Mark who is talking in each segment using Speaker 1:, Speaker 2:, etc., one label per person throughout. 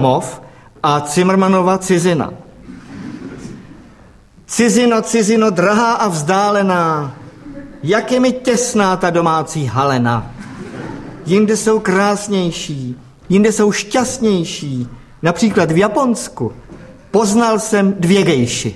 Speaker 1: Mov a Cimrmanova Cizina. Cizino, cizino, drahá a vzdálená, jak je mi těsná ta domácí halena. Jinde jsou krásnější, jinde jsou šťastnější. Například v Japonsku poznal jsem 2 gejši.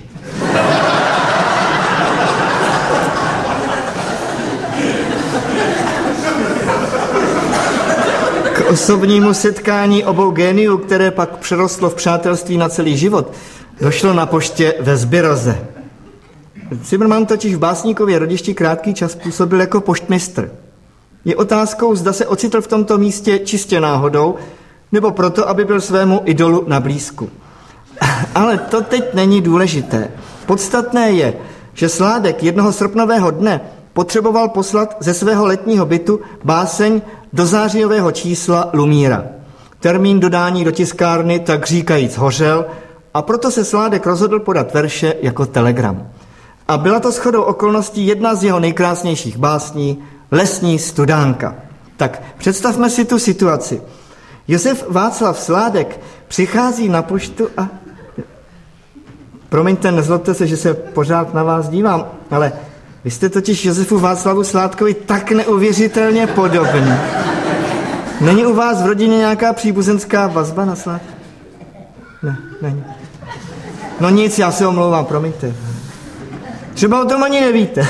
Speaker 1: K osobnímu setkání obou géniů, které pak přerostlo v přátelství na celý život, došlo na poště ve Zbiroze. Cimrman totiž v básníkově rodišti krátký čas působil jako poštmistr. Je otázkou, zda se ocitl v tomto místě čistě náhodou, nebo proto, aby byl svému idolu na blízku. Ale to teď není důležité. Podstatné je, že Sládek jednoho srpnového dne potřeboval poslat ze svého letního bytu báseň do zářijového čísla Lumíra. Termín dodání do tiskárny tak říkajíc hořel a proto se Sládek rozhodl podat verše jako telegram. A byla to shodou okolností jedna z jeho nejkrásnějších básní, Lesní studánka. Tak představme si tu situaci. Josef Václav Sládek přichází na poštu a... Promiňte, nezlobte se, že se pořád na vás dívám, ale vy jste totiž Josefu Václavu Sládkovi tak neuvěřitelně podobný. Není u vás v rodině nějaká příbuzenská vazba na Sládka? Ne, není. No nic, já se omlouvám, promiňte. Třeba o tom ani nevíte.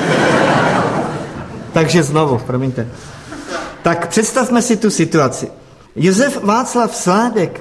Speaker 1: Takže znovu, promiňte. Tak představme si tu situaci. Josef Václav Sládek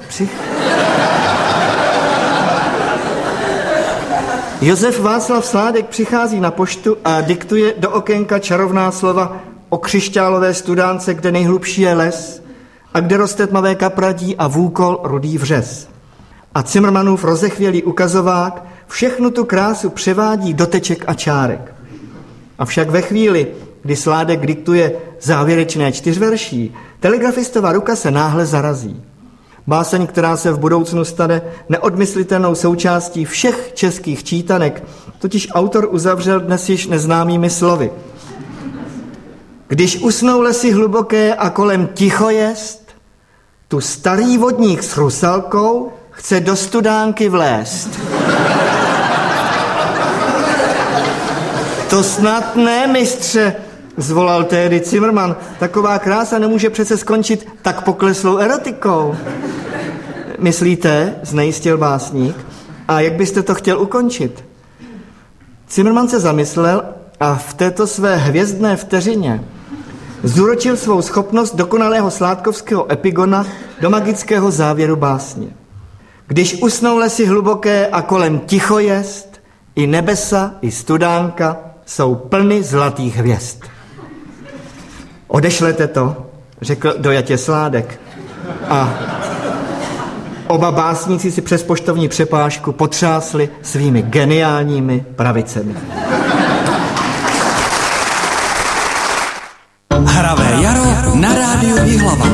Speaker 1: Josef Václav Sládek přichází na poštu a diktuje do okénka čarovná slova o křišťálové studánce, kde nejhlubší je les a kde roste tmavé kapradí a vůkol rudý vřez. A Cimrmanův rozechvělý ukazovák všechnu tu krásu převádí do teček a čárek. Avšak ve chvíli, kdy Sládek diktuje závěrečné 4 verší, telegrafistova ruka se náhle zarazí. Báseň, která se v budoucnu stane neodmyslitelnou součástí všech českých čítanek, totiž autor uzavřel dnes již neznámými slovy. Když usnou lesy hluboké a kolem ticho jest, tu starý vodník s rusalkou chce do studánky vlézt. To snad ne, mistře, zvolal tehdy Cimrman. Taková krása nemůže přece skončit tak pokleslou erotikou. Myslíte, znejistil básník, a jak byste to chtěl ukončit? Cimrman se zamyslel a v této své hvězdné vteřině zúročil svou schopnost dokonalého sládkovského epigona do magického závěru básně. Když usnou lesy hluboké a kolem ticho jest, i nebesa, i studánka jsou plny zlatých hvězd. Odešlete to, řekl dojatě Sládek. A oba básníci si přes poštovní přepážku potřásli svými geniálními pravicemi.
Speaker 2: Hravé jaro na rádiu Jihlava.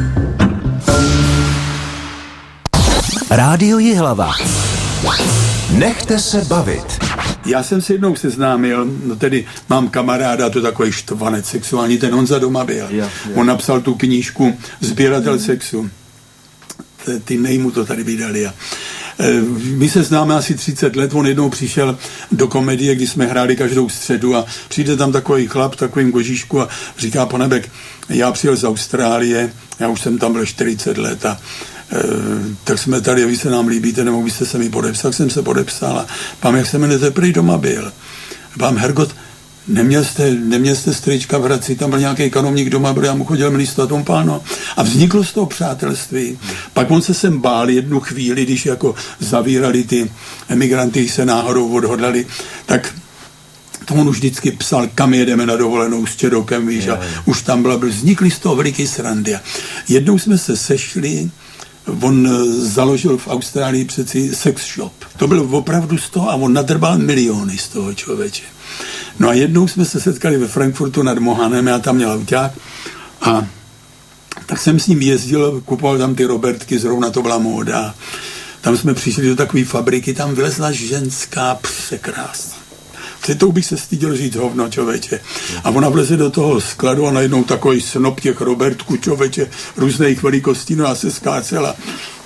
Speaker 2: Rádio Jihlava. Nechte se bavit.
Speaker 3: Já jsem se jednou seznámil, no tedy mám kamaráda, to takový štvanec sexuální, ten Honza doma byl. On napsal tu knížku Sběratel sexu. Ty nejmu to tady vydali. My se známe asi 30 let, on jednou přišel do komedie, kdy jsme hráli každou středu a přijde tam takový chlap v takovým kožíšku a říká: pane Bek, já přijel z Austrálie, já už jsem tam byl 40 let a tak jsme tady, vy se nám líbíte, nemohl byste se mi podepsat. Tak jsem se podepsal a pám, jak se jmenujete, prý doma byl. Pám, Hergot, neměl jste strička v Hradci, tam byl nějaký kanovník doma, byl, já mu chodil listovat páno. A vzniklo z toho přátelství. Pak on se sem bál jednu chvíli, když jako zavírali ty emigranty, se náhodou odhodlali, tak to on už vždycky psal, kam jedeme na dovolenou s Čedokem, víš, a už tam byl, vznikly z toho veliký srandy. Jednou jsme se sešli, on založil v Austrálii přeci sex shop. To byl opravdu z toho a on nadrbal miliony z toho, člověče. No a jednou jsme se setkali ve Frankfurtu nad Mohanem, já tam měl auták a tak jsem s ním jezdil, kupoval tam ty Robertky, zrovna to byla móda. Tam jsme přišli do takové fabriky, tam vylezla ženská, překrásná. Přitom bych se styděl říct hovno, člověče. A ona vleze do toho skladu a najednou takový snop těch Robertků, člověče, různých velikostí, no a se skácela.